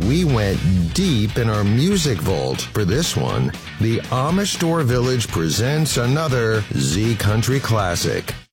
we went deep in our music vault for this one. The Amish Store Village presents another Z Country classic.